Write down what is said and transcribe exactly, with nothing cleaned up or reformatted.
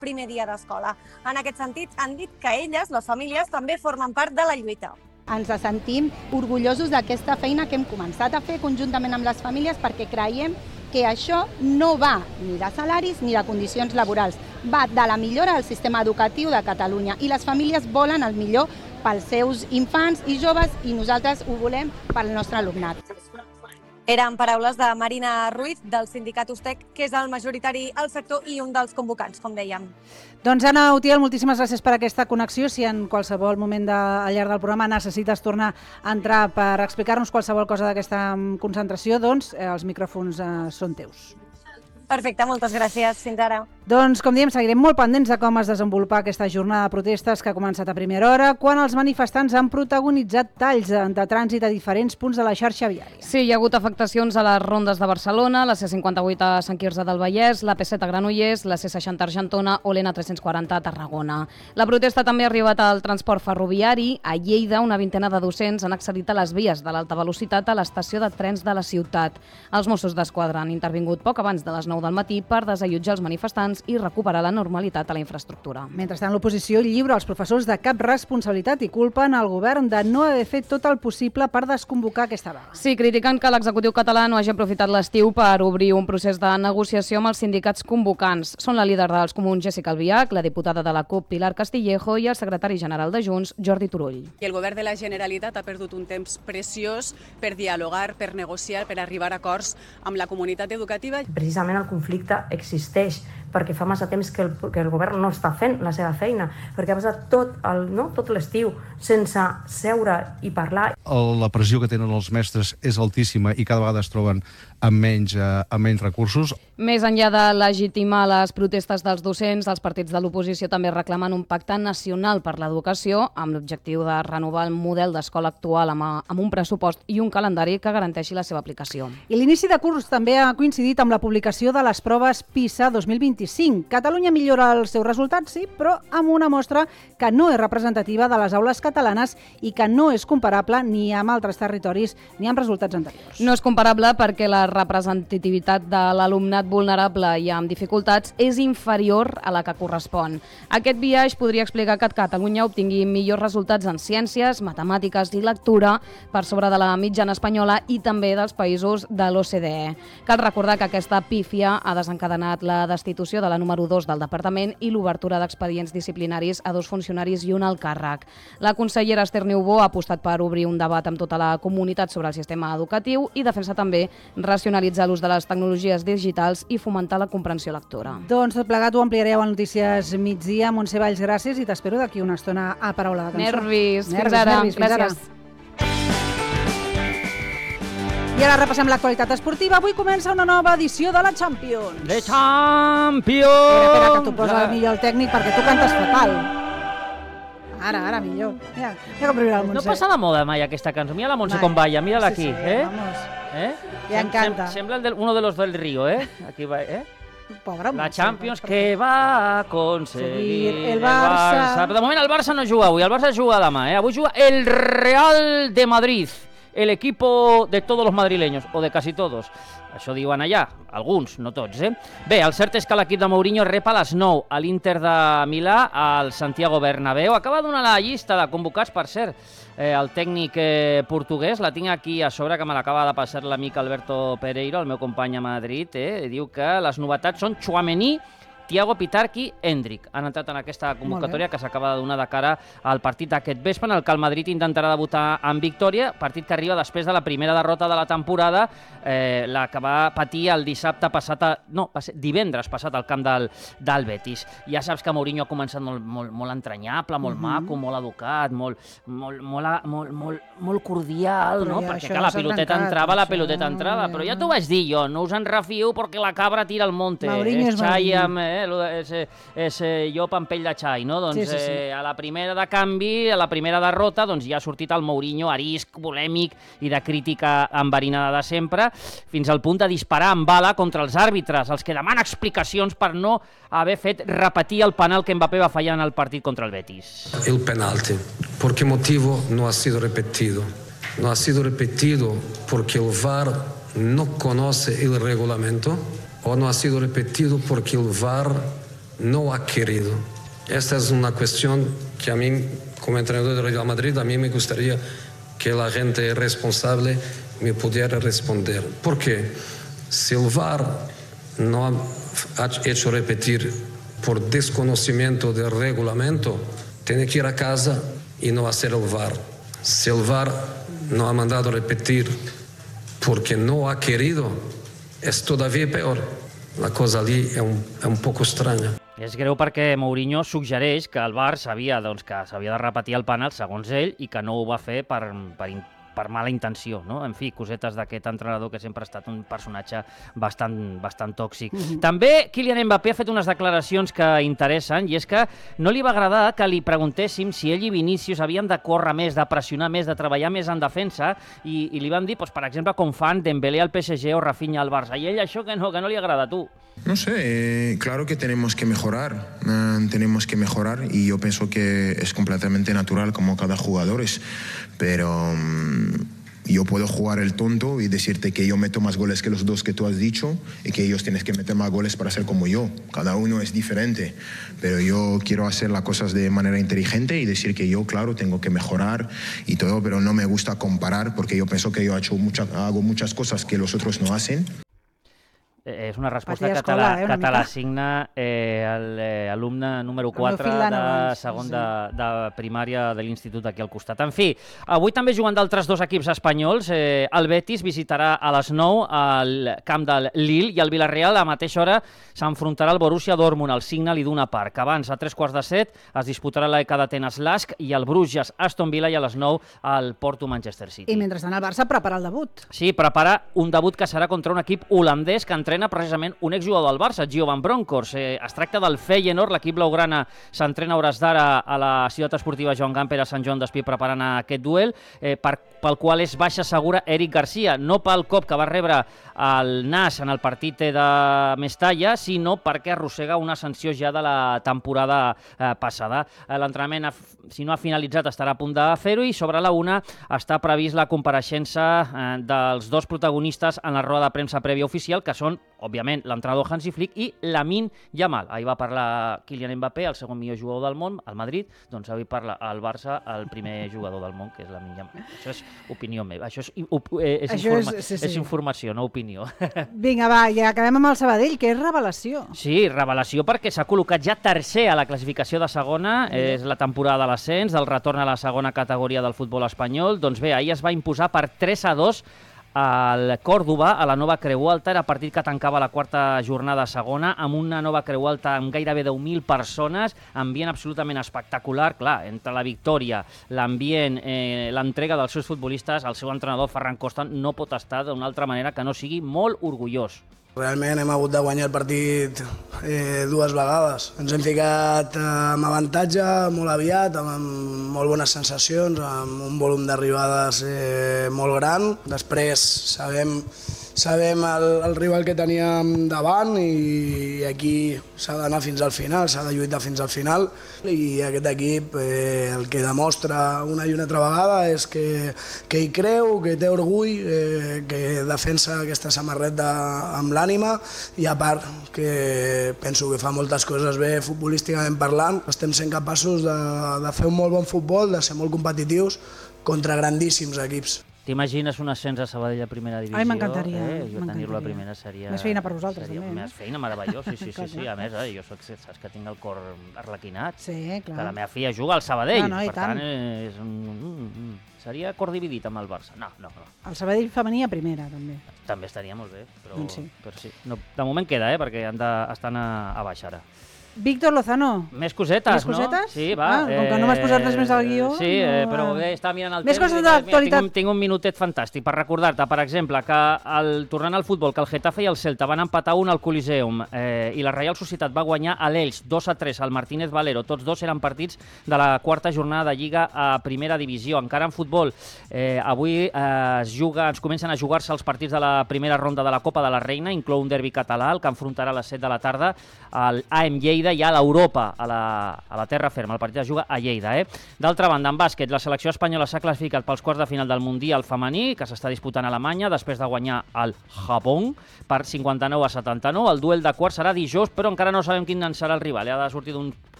primer dia d'escola. En aquest sentit, han dit que elles, les famílies, també formen part de la lluita. Ens sentim orgullosos d'aquesta feina que hem començat a fer conjuntament amb les famílies perquè creiem que això no va ni de salaris ni de condicions laborals, va de la millora del sistema educatiu de Catalunya i les famílies volen el millor pels seus infants i joves i nosaltres ho volem pel nostre alumnat. Eren paraules de Marina Ruiz, del sindicat Ustec, que és el majoritari al sector i un dels convocants, com dèiem. Doncs Anna Utiel, moltíssimes gràcies per aquesta connexió. Si en qualsevol moment de, al llarg del programa necessites tornar a entrar per explicar-nos qualsevol cosa d'aquesta concentració, doncs eh, els micròfons eh, són teus. Perfecte, moltes gràcies. Fins ara. Doncs, com diem, seguirem molt pendents de com es desenvolupa aquesta jornada de protestes que ha començat a primera hora, quan els manifestants han protagonitzat talls de trànsit a diferents punts de la xarxa viària. Sí, hi ha hagut afectacions a les rondes de Barcelona, la C cinquanta-vuit a Sant Quirze del Vallès, la P set a Granollers, la C seixanta a Argentona o l'N tres-cents quaranta a Tarragona. La protesta també ha arribat al transport ferroviari. A Lleida, una vintena de docents han accedit a les vies de l'alta velocitat a l'estació de trens de la ciutat. Els Mossos d'Esquadra han intervingut poc abans de les nou del matí per desallotjar els manifestants i recuperar la normalitat a la infraestructura. Mentrestant, l'oposició lliura els professors de cap responsabilitat i culpen el govern de no haver fet tot el possible per desconvocar aquesta vaga. Sí, critiquen que l'executiu català no hagi aprofitat l'estiu per obrir un procés de negociació amb els sindicats convocants. Són la líder dels comuns, Jessica Albiach, la diputada de la CUP, Pilar Castillejo, i el secretari general de Junts, Jordi Turull. I el govern de la Generalitat ha perdut un temps preciós per dialogar, per negociar, per arribar a acords amb la comunitat educativa. Precisament el conflicte existeix perquè fa massa temps que el, que el govern no està fent la seva feina, perquè ha passat tot el, no, tot l'estiu sense seure i parlar. La pressió que tenen els mestres és altíssima i cada vegada es troben amb menys, eh, amb menys recursos. Més enllà de legitimar les protestes dels docents, els partits de l'oposició també reclamen un pacte nacional per l'educació amb l'objectiu de renovar el model d'escola actual amb, amb un pressupost i un calendari que garanteixi la seva aplicació. I l'inici de curs també ha coincidit amb la publicació de les proves PISA dos mil vint-i-cinc. Catalunya millora els seus resultats, sí, però amb una mostra que no és representativa de les aules catalanes i que no és comparable ni amb altres territoris ni amb resultats anteriors. No és comparable perquè la representativitat de l'alumnat vulnerable i amb dificultats és inferior a la que correspon. Aquest biaix podria explicar que Catalunya obtingui millors resultats en ciències, matemàtiques i lectura per sobre de la mitjana espanyola i també dels països de l'O C D E. Cal recordar que aquesta pífia ha desencadenat la destitució de la número dos del departament i l'obertura d'expedients disciplinaris a dos funcionaris i un alt càrrec. La consellera Esther Niubó ha apostat per obrir un debat amb tota la comunitat sobre el sistema educatiu i defensa també racionalitzar l'ús de les tecnologies digitals i fomentar la comprensió lectora. Doncs tot plegat ho ampliareu a Notícies Migdia. Montse Valls, gràcies i t'espero d'aquí una estona a Paraula de Cançó. Nervis, nervis fins ara. Nervis, fins gràcies. Ara. I ara repassem l'actualitat esportiva. Avui comença una nova edició de la Champions. De Champions! Espera, espera, que t'ho posa millor el tècnic perquè tu cantes fatal. Ara, ara, millor. Mira, mira com riurà el Montse. No passa de moda mai aquesta cançó. Mira la Montse Mai. com balla, mira-la Sí, aquí. sí, eh? vamos. Eh? Le encanta. Sem sembla el del, uno de los del Río, eh? Aquí va, eh? Pobre La Montse, Champions per que va aconseguir Seguir el Barça. Però de moment el Barça no juga avui, el Barça juga demà, eh? Avui juga el Real de Madrid, el equipo de todos los madrileños, o de casi todos. Això diuen allà, alguns, no tots, eh? Bé, el cert és que l'equip de Mourinho rep a les nou a l'Inter de Milà al Santiago Bernabéu. Acaba de donar la llista de convocats, per cert, eh, el tècnic eh, portuguès. La tinc aquí a sobre, que me l'acaba de passar l'amic Alberto Pereiro, el meu company a Madrid. Eh? Diu que les novetats són Tchouaméni, Thiago Pitarchi, Endrick. Han entrat en aquesta convocatòria que s'acaba de donar de cara al partit d'aquest vespre, en el que el Madrid intentarà debutar en victòria, partit que arriba després de la primera derrota de la temporada, eh, la que va patir el dissabte passat, a, no, va ser divendres passat al camp del, del Betis. Ja saps que Mourinho ha començat molt, molt, molt entranyable, molt mm -hmm. maco, molt educat, molt, molt, molt, molt, molt, molt cordial, no? Ja, Perquè clar, la piloteta trencat, entrava, la piloteta no, entrava, però ja t'ho vaig dir jo, no us en refieu perquè la cabra tira al monte. Mourinho és, és xai amb... Eh, és, és eh, llop amb pell de xai, no? Doncs sí, sí, sí. Eh, a la primera de canvi, a la primera derrota, doncs ja ha sortit el Mourinho arisc, polèmic i de crítica enverinada de sempre, fins al punt de disparar amb bala contra els àrbitres, els que demana explicacions per no haver fet repetir el penal que Mbappé va fallar en el partit contra el Betis. El penalti, ¿por qué motivo no ha sido repetido? No ha sido repetido porque el V A R no conoce el reglamento, o no ha sido repetido porque el V A R no ha querido. Esta es una cuestión que a mí, como entrenador del Real Madrid, a mí me gustaría que la gente responsable me pudiera responder. ¿Por qué? Si el V A R no ha hecho repetir por desconocimiento del reglamento, tiene que ir a casa y no hacer el V A R. Si el V A R no ha mandado repetir porque no ha querido, es todavía peor. La cosa allí es un, es un poco extraña. És greu perquè Mourinho suggereix que el V A R sabia doncs, que s'havia de repetir el penal, segons ell, i que no ho va fer per, per, per mala intenció, no? En fi, cosetes d'aquest entrenador que sempre ha estat un personatge bastant, bastant tòxic. Mm-hmm. També Kylian Mbappé ha fet unes declaracions que interessen, i és que no li va agradar que li preguntéssim si ell i Vinícius havien de córrer més, de pressionar més, de treballar més en defensa, i, i li vam dir, doncs, per exemple, com fan Dembélé al P S G o Rafinha al Barça, i ell això que no, que no li agrada, tu. No sé, eh, claro que tenemos que mejorar, eh, tenemos que mejorar y yo pienso que es completamente natural como cada jugador es, pero um, yo puedo jugar el tonto y decirte que yo meto más goles que los dos que tú has dicho y que ellos tienen que meter más goles para ser como yo. Cada uno es diferente, pero yo quiero hacer las cosas de manera inteligente y decir que yo, claro, tengo que mejorar y todo, pero no me gusta comparar porque yo pienso que yo he hecho mucha, hago muchas cosas que los otros no hacen. És una resposta Patia que te escola, eh, una la, que te mica. la signa eh, l'alumne número quatre fill de d'anavants, segon sí. de, de primària de l'institut aquí al costat. En fi, avui també juguen d'altres dos equips espanyols. Eh, el Betis visitarà a les nou al camp del Lille i el Villarreal a la mateixa hora s'enfrontarà al Borussia Dortmund al Signal Iduna Park. Abans, a tres quarts de set, es disputarà l'E K d'Atenes Lask i el Bruges Aston Villa i a les nou al Porto Manchester City. I mentrestant el Barça prepara el debut. Sí, prepara un debut que serà contra un equip holandès que entrena precisament un exjugador del Barça, Gio van Bronckhorst. Eh, es tracta del Feyenoord, l'equip blaugrana s'entrena a hores d'ara a la ciutat esportiva Joan Gamper a Sant Joan d'Espí preparant aquest duel, eh, per, pel qual és baixa segura Eric Garcia, no pel cop que va rebre el nas en el partit de Mestalla, sinó perquè arrossega una sanció ja de la temporada eh, passada. Eh, L'entrenament, si no ha finalitzat, estarà a punt de fer-ho i sobre la una està previst la compareixença eh, dels dos protagonistes en la roda de premsa prèvia oficial, que són, òbviament, l'entrenador Hansi Flick i Lamine Yamal. Ahir va parlar Kylian Mbappé, el segon millor jugador del món, al Madrid, doncs avui parla al Barça, el primer jugador del món, que és Lamine Yamal. Això és opinió meva, això és, eh, és, Això informa és- sí, sí. és informació, no opinió. Vinga, va, i acabem amb el Sabadell, que és revelació. Sí, revelació perquè s'ha col·locat ja tercer a la classificació de segona, és la temporada de l'ascens, del retorn a la segona categoria del futbol espanyol. Doncs bé, ahir es va imposar per tres a dos al Còrdova, a la Nova Creu Alta. Era partit que tancava la quarta jornada segona, amb una Nova Creu Alta amb gairebé deu mil persones, ambient absolutament espectacular. Clar, entre la victòria, l'ambient, eh, l'entrega dels seus futbolistes, el seu entrenador Ferran Costa no pot estar d'una altra manera que no sigui molt orgullós. Realment hem hagut de guanyar el partit eh, dues vegades. Ens hem ficat eh, amb avantatge molt aviat, amb, amb molt bones sensacions, amb un volum d'arribades eh, molt gran. Després sabem, sabem el, el rival que teníem davant i aquí s'ha d'anar fins al final, s'ha de lluitar fins al final. I aquest equip eh, el que demostra una i una altra vegada és que, que hi creu, que té orgull, eh, que defensa aquesta samarreta amb l'ànima i a part que penso que fa moltes coses bé futbolísticament parlant. Estem sent capaços de, de fer un molt bon futbol, de ser molt competitius contra grandíssims equips. T'imagines un ascens a Sabadell a primera divisió? Ai, m'encantaria, Eh? Jo m'encantaria. tenir-lo a primera seria... Més feina per vosaltres, seria també, eh? Més feina, meravellós, sí, sí, sí, Clar, sí. clar. A més, eh, jo soc, saps que tinc el cor arlequinat, Sí, clar. que la meva filla juga al Sabadell, No, no, i per tant, tant. és un... mm, mm. seria cor dividit amb el Barça. No, no, no. El Sabadell femení a primera, també. També estaria molt bé, però, Doncs sí. però sí. No, de moment queda, eh, perquè han de, estan a, a baix ara. Víctor Lozano. Més cosetes, Més cosetes? no? Sí, va. Ah, com que no m'has posat res més al guió, Sí, eh, no, però va. bé, estava mirant el Més temps. coses i dic, mira, d'actualitat. Tinc, un, tinc un minutet fantàstic per recordar-te, per exemple, que el, tornant al futbol, que el Getafe i el Celta van empatar un al Coliseum eh, i la Reial Societat va guanyar a l'Elx dos a tres al Martínez Valero. Tots dos eren partits de la quarta jornada de Lliga a primera divisió. Encara en futbol, eh, avui eh, es juga, ens comencen a jugar-se els partits de la primera ronda de la Copa de la Reina, inclou un derbi català, el que enfrontarà a les set de la tarda al A M Lleida Lleida i a l'Europa, a, la, a la terra ferma. El partit es juga a Lleida. Eh? D'altra banda, en bàsquet, la selecció espanyola s'ha classificat pels quarts de final del Mundial femení, que s'està disputant a Alemanya, després de guanyar el Japó per cinquanta-nou a setanta-nou. El duel de quarts serà dijous, però encara no sabem quin en serà el rival. Ha de sortir d'un